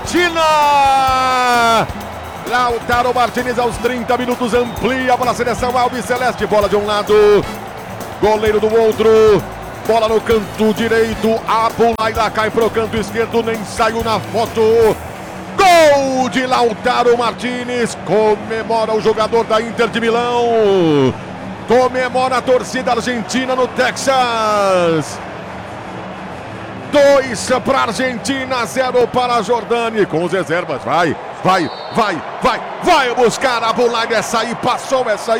Argentina! Lautaro Martínez aos 30 minutos amplia para a seleção albiceleste. Bola de um lado, goleiro do outro. Bola no canto direito, Abulaila cai pro canto esquerdo, nem saiu na foto. Gol de Lautaro Martínez, comemora o jogador da Inter de Milão. Comemora a torcida argentina no Texas. 2 para a Argentina, 0 para a Jordânia. Com os reservas, vai buscar a Abulaila. Essa aí passou,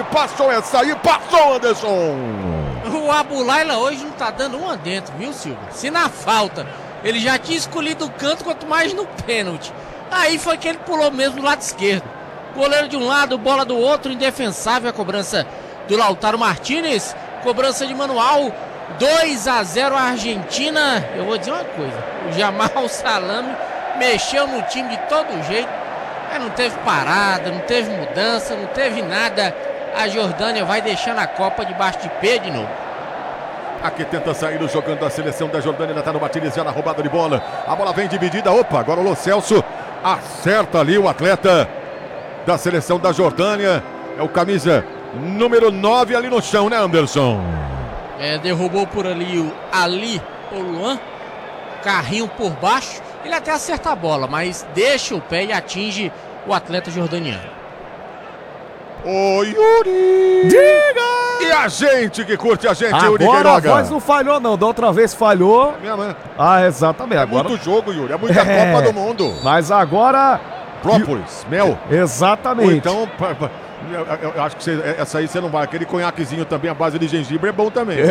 Anderson. O Abulaila hoje não tá dando uma dentro, viu, Silvio? Se na falta ele já tinha escolhido o canto, quanto mais no pênalti. Aí foi que ele pulou mesmo do lado esquerdo. Goleiro de um lado, bola do outro, indefensável a cobrança do Lautaro Martínez. Cobrança de manual, 2-0 a Argentina. Eu vou dizer uma coisa, o Jamal Salame mexeu no time de todo jeito, mas não teve parada, não teve mudança, não teve nada. A Jordânia vai deixando a Copa debaixo de pé de novo. Aqui tenta sair jogando a seleção da Jordânia. Ainda está no Martínez já na roubada de bola. A bola vem dividida. Opa, agora o Lo Celso acerta ali o atleta da seleção da Jordânia. É o camisa número 9 ali no chão, né, Anderson? Derrubou por ali o Ali Oluan. Carrinho por baixo. Ele até acerta a bola, mas deixa o pé e atinge o atleta jordaniano. Ô Yuri! Diga! E a gente que curte a gente, Yuri Queiroga? Agora a voz não falhou não, da outra vez falhou. Minha mãe. Exatamente. Agora... muito jogo, Yuri, é muita Copa do Mundo. Mas agora... Própolis, mel. Exatamente. Ou então, eu acho que essa aí você não vai. Aquele conhaquezinho também, a base de gengibre é bom também.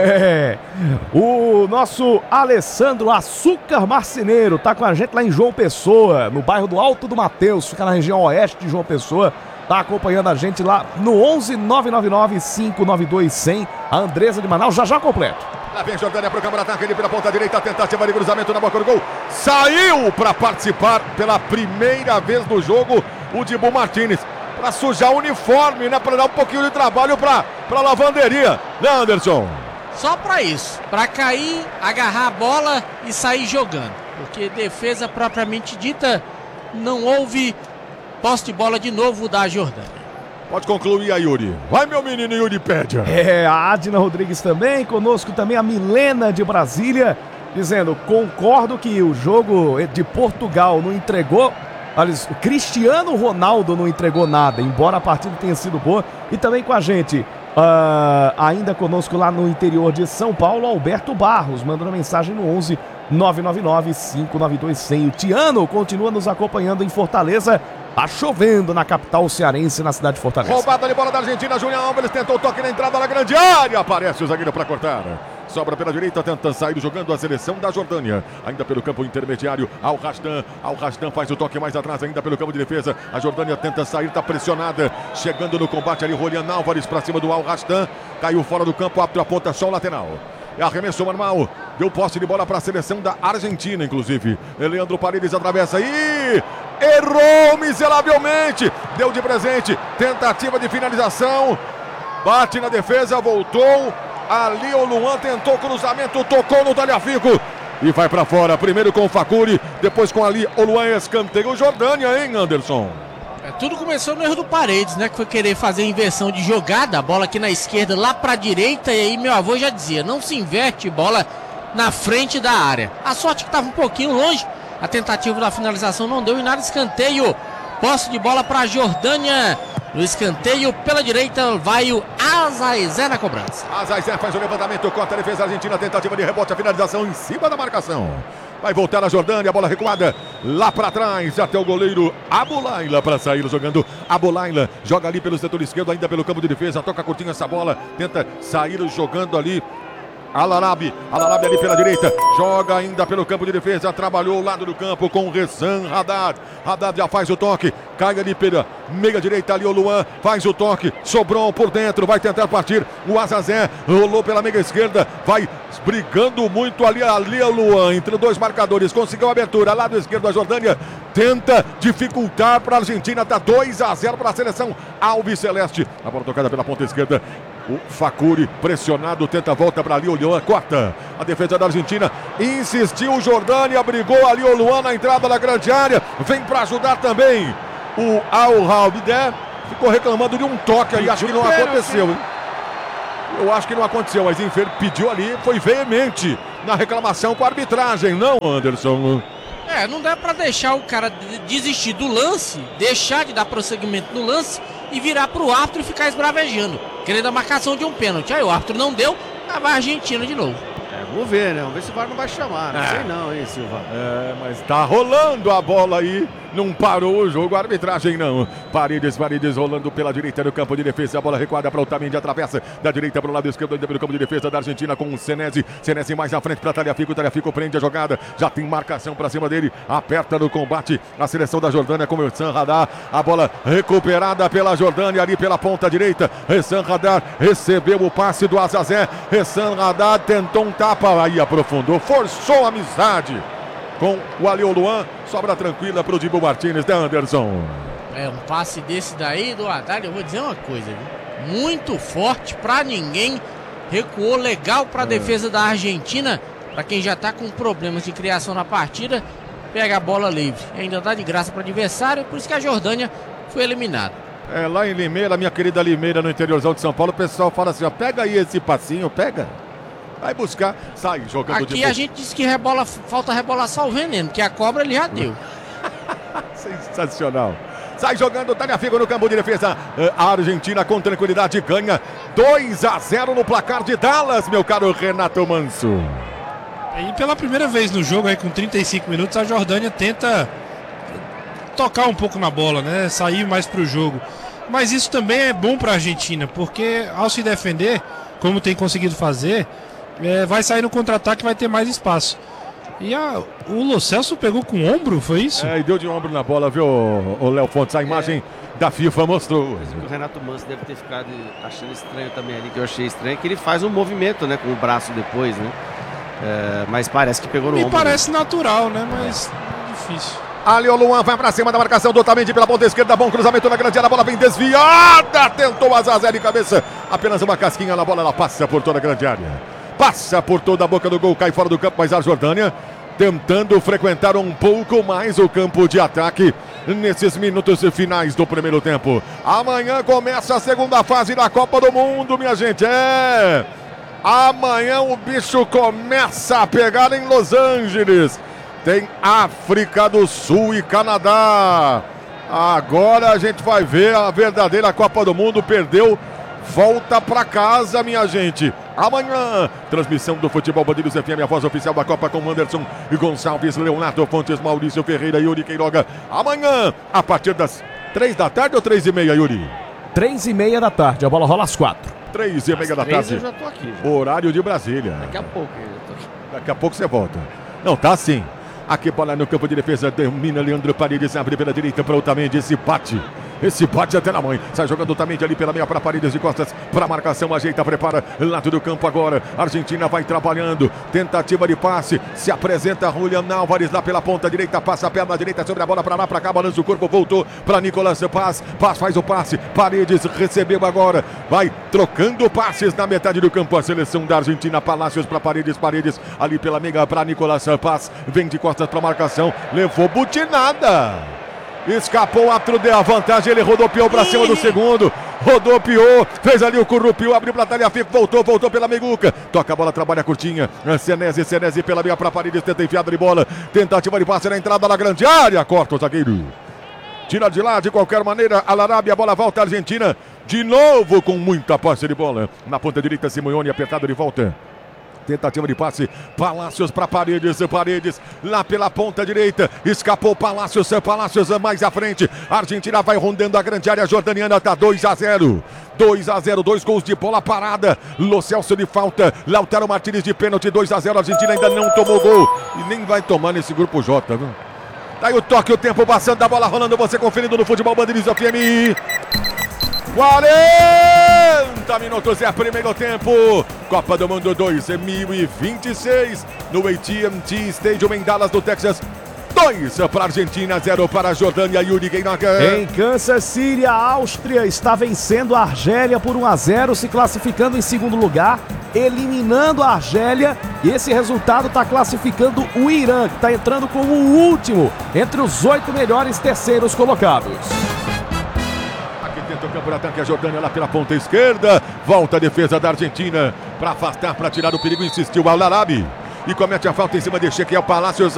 O nosso Alessandro Açúcar Marceneiro tá com a gente lá em João Pessoa, no bairro do Alto do Mateus, fica na região oeste de João Pessoa. Tá acompanhando a gente lá no 11 999 592 100. A Andresa de Manaus já completo. Lá vem Jordânia pro campo de ataque, ele pela ponta direita, tentativa de cruzamento na boca do gol. Saiu para participar pela primeira vez no jogo o Dibu Martínez. Para sujar o uniforme, né? Para dar um pouquinho de trabalho para lavanderia, né, Anderson? Só para isso, para cair, agarrar a bola e sair jogando. Porque defesa propriamente dita, não houve. Posse de bola de novo da Jordânia. Pode concluir aí, Yuri. Vai, meu menino Yuri Pédia. A Adna Rodrigues também, conosco também a Milena de Brasília, dizendo, concordo que o jogo de Portugal não entregou, o Cristiano Ronaldo não entregou nada, embora a partida tenha sido boa. E também com a gente, ainda conosco lá no interior de São Paulo, Alberto Barros, mandando mensagem no 11 999 592 100. O Tiano continua nos acompanhando em Fortaleza. Tá chovendo na capital cearense, na cidade de Fortaleza. Roubada de bola da Argentina, Julián Álvares tentou o toque na entrada da grande área. Aparece o zagueiro para cortar. Sobra pela direita, tenta sair jogando a seleção da Jordânia. Ainda pelo campo intermediário, Al-Rastan. Al-Rastan faz o toque mais atrás, ainda pelo campo de defesa. A Jordânia tenta sair, tá pressionada. Chegando no combate ali, Julián Álvares para cima do Al-Rastan. Caiu fora do campo, árbitro aponta só o lateral. É arremesso normal. Deu posse de bola para a seleção da Argentina, inclusive. Leandro Paredes atravessa e errou miseravelmente. Deu de presente. Tentativa de finalização. Bate na defesa, voltou. Ali o Luan tentou cruzamento, tocou no Talhafico e vai para fora. Primeiro com o Facuri, depois com Ali o Luan, escanteio Jordânia, hein, Anderson? Tudo começou no erro do Paredes, né? Que foi querer fazer inversão de jogada, a bola aqui na esquerda, lá pra direita. E aí meu avô já dizia, não se inverte bola na frente da área. A sorte que tava um pouquinho longe, a tentativa da finalização não deu em nada. Escanteio, posse de bola pra Jordânia. No escanteio, pela direita, vai o Azaizé na cobrança. Azaizé faz o levantamento, corta a defesa argentina, tentativa de rebote, a finalização em cima da marcação. Vai voltar a Jordânia, a bola recuada lá para trás, até o goleiro Abulaila para sair jogando. Abulaila joga ali pelo setor esquerdo, ainda pelo campo de defesa, toca curtinho essa bola, tenta sair jogando ali. Al-Arabi ali pela direita, joga ainda pelo campo de defesa, trabalhou o lado do campo com o Rezan Haddad. Haddad já faz o toque, cai ali pela meia direita, ali o Luan faz o toque, sobrou por dentro, vai tentar partir o Azazé, rolou pela meia esquerda, vai brigando muito ali o Luan, entre dois marcadores, conseguiu a abertura, lado esquerdo da Jordânia, tenta dificultar para a Argentina, tá 2-0 para a seleção alviceleste. A bola tocada pela ponta esquerda, O Facuri pressionado, tenta a volta para Alioluan, corta. A defesa da Argentina insistiu, Jordânia brigou, Alioluan na entrada da grande área, vem para ajudar também o Al-Raubidé. Ficou reclamando de um toque ali, acho que não aconteceu, hein? Eu acho que não aconteceu, mas enfim, pediu ali, foi veemente na reclamação com a arbitragem, não, Anderson? Não dá pra deixar o cara desistir do lance, deixar de dar prosseguimento no lance e virar pro árbitro e ficar esbravejando, querendo a marcação de um pênalti. Aí o árbitro não deu, vai a Argentina de novo. Vamos ver, né? Vamos ver se o VAR não vai chamar. Não sei não, hein, Silva? Mas tá rolando a bola aí. Não parou o jogo, a arbitragem não. Paredes rolando pela direita do campo de defesa. A bola recuada para o Otamendi, atravessa da direita para o lado esquerdo, ainda pelo campo de defesa da Argentina com o Senesi. Senesi mais à frente para Tagliafico. Tagliafico prende a jogada. Já tem marcação para cima dele. Aperta no combate a seleção da Jordânia com o Hassan Haddad. A bola recuperada pela Jordânia ali pela ponta direita. Hassan Haddad recebeu o passe do Azazé. Hassan Haddad tentou um tapa, aí aprofundou, forçou a amizade com o Alioluan, sobra tranquila para o Dibu Martínez, né, Anderson? Um passe desse daí do Haddad, eu vou dizer uma coisa, viu? Muito forte para ninguém, recuou legal para a defesa da Argentina, para quem já está com problemas de criação na partida, pega a bola livre, ainda dá de graça para o adversário, por isso que a Jordânia foi eliminada. Lá em Limeira, minha querida Limeira, no interiorzão de São Paulo, o pessoal fala assim, ó, pega aí esse passinho, pega. Vai buscar, sai jogando aqui a gente disse que falta rebolar só o veneno, que a cobra ele já deu. Sensacional. Sai jogando, Tagliafico no campo de defesa. A Argentina com tranquilidade ganha 2-0 no placar de Dallas, meu caro Renato Manso. E pela primeira vez no jogo, aí com 35 minutos, a Jordânia tenta tocar um pouco na bola, né? Sair mais pro jogo. Mas isso também é bom para a Argentina, porque ao se defender, como tem conseguido fazer, vai sair no contra-ataque, vai ter mais espaço. E o Lo Celso pegou com o ombro, foi isso? E deu de ombro na bola, viu, o Léo Fontes? A imagem da FIFA mostrou. O Renato Manso deve ter ficado achando estranho também ali, que eu achei estranho, que ele faz um movimento, né, com o braço depois, né? Mas parece que pegou no ombro. Me parece natural, né? Mas difícil. Alioluan vai pra cima da marcação do Otamendi pela ponta esquerda, bom cruzamento na grande área, a bola vem desviada, tentou Azazé de cabeça, apenas uma casquinha na bola, ela passa por toda a grande área. Passa por toda a boca do gol, cai fora do campo, mas a Jordânia tentando frequentar um pouco mais o campo de ataque nesses minutos finais do primeiro tempo. Amanhã começa a segunda fase da Copa do Mundo, minha gente. Amanhã o bicho começa a pegar em Los Angeles. Tem África do Sul e Canadá. Agora a gente vai ver a verdadeira Copa do Mundo. Perdeu, volta pra casa, minha gente. Amanhã, transmissão do Futebol Bandidos FM, a voz oficial da Copa com Anderson Gonçalves, Leonardo Fontes, Maurício Ferreira e Yuri Queiroga. Amanhã, a partir das 3 da tarde ou 3h30, Yuri? 3h30 da tarde, a bola rola às 4. 3h30 da tarde. Eu já tô aqui. Já. Horário de Brasília. Daqui a pouco eu já tô aqui. Daqui a pouco você volta. Não, tá sim. Aqui bola no campo de defesa, domina Leandro Paredes, abre pela direita para o Otamendi, esse bate até na mãe, sai jogando Otamendi ali pela meia para Paredes de costas, para a marcação, ajeita, prepara, lado do campo agora, Argentina vai trabalhando, tentativa de passe, se apresenta Julián Álvares lá pela ponta direita, passa a perna direita sobre a bola, para lá, para cá, balança o corpo, voltou para Nicolas Paz faz o passe, Paredes recebeu agora, vai trocando passes na metade do campo, a seleção da Argentina, Palácios para Paredes ali pela meia para Nicolas Paz, vem de costas para a marcação, levou butinada. Escapou o árbitro, deu a vantagem, ele rodopiou para cima do segundo, rodopiou, fez ali o currupiu, abriu para Tagliafico, voltou pela meiguca, toca a bola, trabalha curtinha, Senesi pela meia para Paredes, tenta enfiada de bola, tentativa de passe na entrada da grande área, corta o zagueiro, tira de lá de qualquer maneira, Al-Arabi, a bola volta à Argentina, de novo com muita posse de bola, na ponta direita Simeone apertado de volta. Tentativa de passe, Palácios para Paredes lá pela ponta direita, escapou Palácios mais à frente, a Argentina vai rondando a grande área jordaniana, está 2-0, 2 gols de bola parada, Lo Celso de falta, Lautaro Martínez de pênalti, 2-0, a Argentina ainda não tomou gol, e nem vai tomar nesse grupo J, viu? Tá aí o toque, o tempo passando, a bola rolando, você conferindo no Futebol Bandidos FM. 40 minutos é primeiro tempo, Copa do Mundo 2026, no AT&T Stadium em Dallas, no Texas. 2 para a Argentina, 0 para a Jordânia. Yuri Gueinaga. Em Kansas City, a Áustria está vencendo a Argélia por 1-0, se classificando em segundo lugar, eliminando a Argélia. E esse resultado está classificando o Irã, que está entrando como o último entre os 8 melhores terceiros colocados. Aqui tenta o campo de ataque, a Jordânia lá pela ponta esquerda. Volta a defesa da Argentina para afastar, para tirar o perigo. Insistiu o Al-Arabi e comete a falta em cima de Shekel Palacios.